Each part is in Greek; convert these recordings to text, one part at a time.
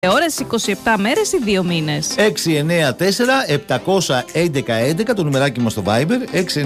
ώρες, 27 μέρες ή 2 μήνες. 694-711-11 το νουμεράκι μας στο Viber.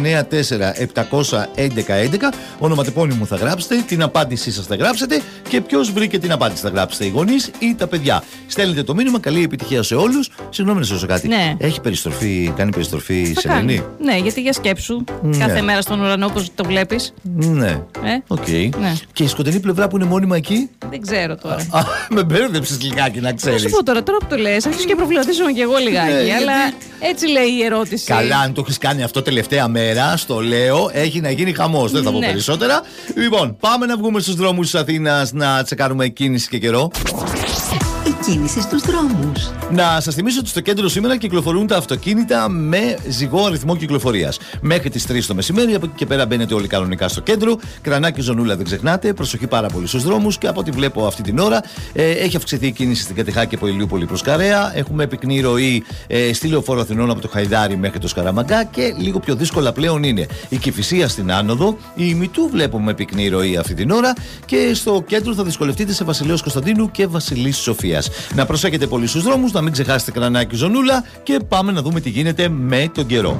694-711-11. Ονοματεπώνυμο θα γράψετε, την απάντησή σας θα γράψετε και ποιος βρήκε την απάντηση θα γράψετε, οι γονείς ή τα παιδιά. Στέλνετε το μήνυμα, καλή επιτυχία σε όλους. Συγγνώμη να σας ρωτήσω κάτι. Ναι. Έχει κάνει περιστροφή η Σελήνη? Ναι, γιατί για σκέψου. Ναι. Κάθε μέρα στον ουρανό όπως το βλέπεις. Ναι. Okay. Ναι. Και η σκοτεινή πλευρά που είναι μόνιμα εκεί. Δεν ξέρω τώρα. Με μπέρδεψες λιγάκι να ξέρεις. Θα σου πω τώρα που το λες, αρχίζω και προβληματίζομαι κι εγώ λιγάκι. Αλλά έτσι λέει η ερώτηση. Καλά, αν το έχεις κάνει αυτό τελευταία μέρα, στο λέω, έχει να γίνει χαμός. Δεν θα πω περισσότερα. Λοιπόν, πάμε να βγούμε στους δρόμους της Αθήνας να τσεκάρουμε κίνηση και καιρό. Η κίνηση στους δρόμους. Να σας θυμίσω ότι στο κέντρο σήμερα κυκλοφορούν τα αυτοκίνητα με ζυγό αριθμό κυκλοφορίας. Μέχρι τις 3 το μεσημέρι, από εκεί και πέρα μπαίνετε όλοι κανονικά στο κέντρο. Κρανάκι Ζωνούλα δεν ξεχνάτε. Προσοχή πάρα πολύ στους δρόμους και από ό,τι βλέπω αυτή την ώρα έχει αυξηθεί η κίνηση στην Κατεχάκη από Ηλιούπολη προς Καρέα. Έχουμε πυκνή ροή στη Λεωφόρο Αθηνών από το Χαϊδάρι μέχρι το Σκαραμαγκά και λίγο πιο δύσκολα πλέον είναι η Κηφισία στην άνοδο. Η Ημιτού βλέπουμε πυκνή ροή αυτή την ώρα και στο κέντρο θα δυσκολευτείτε σε Βασιλέως Κωνσταντίνου και Βασιλής Σοφίας. Να προσέχετε πολύ στους δρόμους, να μην ξεχάσετε Κρανάκι Ζωνούλα και πάμε να δούμε τι γίνεται με τον καιρό.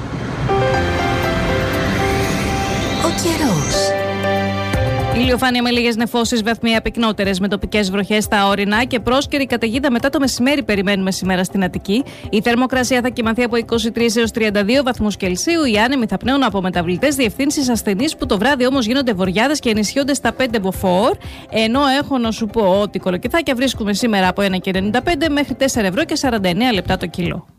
Ο καιρός. Ηλιοφάνεια με λίγες νεφώσεις, βαθμία πυκνότερες με τοπικές βροχές στα ορεινά και πρόσκαιρη καταιγίδα μετά το μεσημέρι περιμένουμε σήμερα στην Αττική. Η θερμοκρασία θα κυμανθεί από 23 έως 32 βαθμούς Κελσίου. Οι άνεμοι θα πνέουν από μεταβλητές διευθύνσεις ασθενείς που το βράδυ όμως γίνονται βορειάδες και ενισχύονται στα 5 μποφόρ. Ενώ έχω να σου πω ότι κολοκυθάκια βρίσκουμε σήμερα από 1,95 μέχρι 4 ευρώ και 49 λεπτά το κιλό.